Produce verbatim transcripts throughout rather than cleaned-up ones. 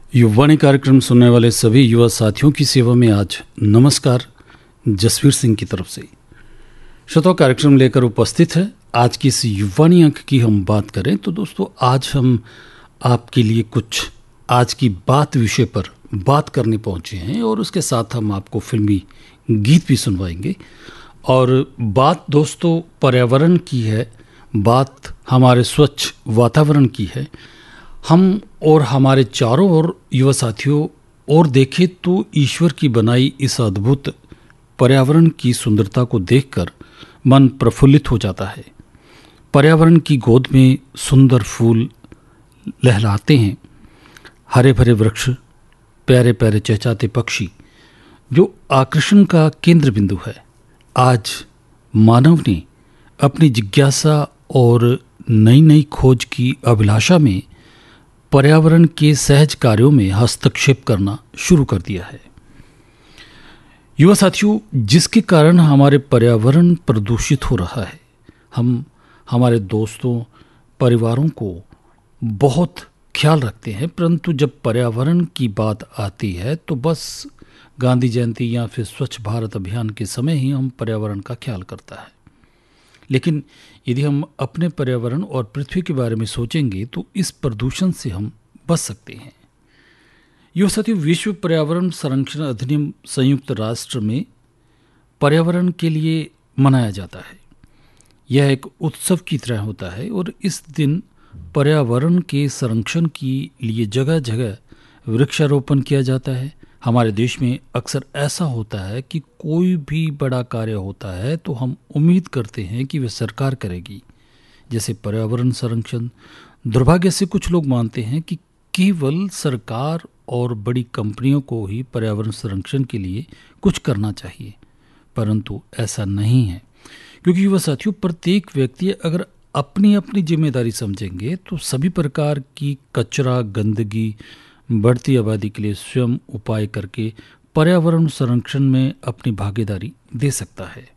युवाणी कार्यक्रम सुनने वाले सभी युवा साथियों की सेवा में आज नमस्कार जसवीर सिंह की तरफ से। श्रोताओं, कार्यक्रम लेकर उपस्थित है। आज की इस युवाणी अंक की हम बात करें तो दोस्तों आज हम आपके लिए कुछ आज की बात विषय पर बात करने पहुंचे हैं और उसके साथ हम आपको फिल्मी गीत भी सुनवाएंगे। और बात दोस्तों पर्यावरण की है, बात हमारे स्वच्छ वातावरण की है। हम और हमारे चारों ओर युवा साथियों और देखें तो ईश्वर की बनाई इस अद्भुत पर्यावरण की सुंदरता को देखकर मन प्रफुल्लित हो जाता है। पर्यावरण की गोद में सुंदर फूल लहराते हैं, हरे भरे वृक्ष, प्यारे प्यारे चहचहाते पक्षी जो आकर्षण का केंद्र बिंदु है। आज मानव ने अपनी जिज्ञासा और नई नई खोज की अभिलाषा में पर्यावरण के सहज कार्यों में हस्तक्षेप करना शुरू कर दिया है। युवा साथियों, जिसके कारण हमारे पर्यावरण प्रदूषित हो रहा है, हम हमारे दोस्तों परिवारों को बहुत ख्याल रखते हैं, परंतु जब पर्यावरण की बात आती है तो बस गांधी जयंती या फिर स्वच्छ भारत अभियान के समय ही हम पर्यावरण का ख्याल करता है। लेकिन यदि हम अपने पर्यावरण और पृथ्वी के बारे में सोचेंगे तो इस प्रदूषण से हम बच सकते हैं। युवा साथियों, विश्व पर्यावरण संरक्षण अधिनियम संयुक्त राष्ट्र में पर्यावरण के लिए मनाया जाता है। यह एक उत्सव की तरह होता है और इस दिन पर्यावरण के संरक्षण के लिए जगह जगह वृक्षारोपण किया जाता है। हमारे देश में अक्सर ऐसा होता है कि कोई भी बड़ा कार्य होता है तो हम उम्मीद करते हैं कि वह सरकार करेगी, जैसे पर्यावरण संरक्षण। दुर्भाग्य से कुछ लोग मानते हैं कि केवल सरकार और बड़ी कंपनियों को ही पर्यावरण संरक्षण के लिए कुछ करना चाहिए, परंतु ऐसा नहीं है। क्योंकि युवा साथियों, प्रत्येक व्यक्ति अगर अपनी अपनी जिम्मेदारी समझेंगे तो सभी प्रकार की कचरा, गंदगी, बढ़ती आबादी के लिए स्वयं उपाय करके पर्यावरण संरक्षण में अपनी भागीदारी दे सकता है।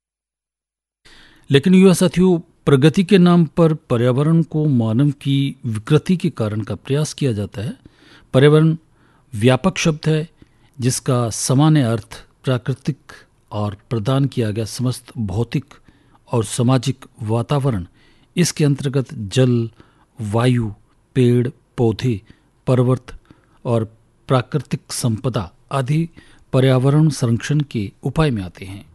लेकिन युवा साथियों, प्रगति के नाम पर पर्यावरण को मानव की विकृति के कारण का प्रयास किया जाता है। पर्यावरण व्यापक शब्द है जिसका सामान्य अर्थ प्राकृतिक और प्रदान किया गया समस्त भौतिक और सामाजिक वातावरण। इसके अंतर्गत जल, वायु, पेड़ पौधे, पर्वत और प्राकृतिक संपदा आदि पर्यावरण संरक्षण के उपाय में आते हैं।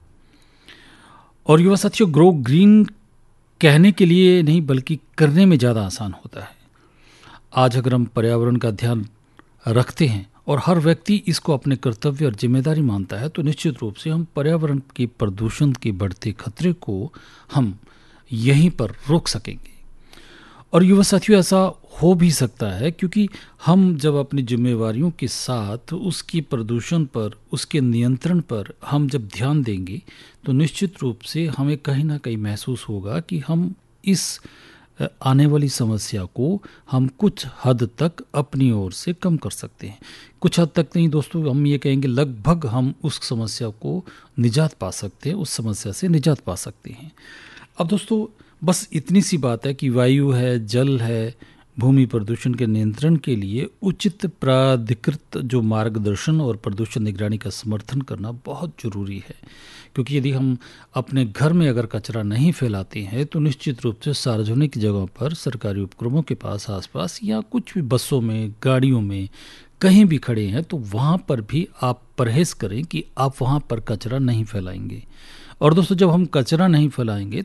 और युवा साथियों, ग्रो ग्रीन कहने के लिए नहीं बल्कि करने में ज़्यादा आसान होता है। आज अगर हम पर्यावरण का ध्यान रखते हैं और हर व्यक्ति इसको अपने कर्तव्य और जिम्मेदारी मानता है तो निश्चित रूप से हम पर्यावरण के प्रदूषण के बढ़ते खतरे को हम यहीं पर रोक सकेंगे। और युवा साथियों, ऐसा हो भी सकता है क्योंकि हम जब अपनी जिम्मेवारियों के साथ उसकी प्रदूषण पर, उसके नियंत्रण पर हम जब ध्यान देंगे तो निश्चित रूप से हमें कहीं ना कहीं महसूस होगा कि हम इस आने वाली समस्या को हम कुछ हद तक अपनी ओर से कम कर सकते हैं। कुछ हद तक नहीं दोस्तों, हम ये कहेंगे लगभग हम उस समस्या को निजात पा सकते हैं, उस समस्या से निजात पा सकते हैं। अब दोस्तों, बस इतनी सी बात है कि वायु है, जल है, भूमि प्रदूषण के नियंत्रण के लिए उचित प्राधिकृत जो मार्गदर्शन और प्रदूषण निगरानी का समर्थन करना बहुत ज़रूरी है। क्योंकि यदि हम अपने घर में अगर कचरा नहीं फैलाते हैं तो निश्चित रूप से सार्वजनिक जगहों पर, सरकारी उपक्रमों के पास आसपास या कुछ भी बसों में, गाड़ियों में कहीं भी खड़े हैं तो वहाँ पर भी आप परहेज़ करें कि आप वहाँ पर कचरा नहीं फैलाएंगे। और दोस्तों, जब हम कचरा नहीं फैलाएंगे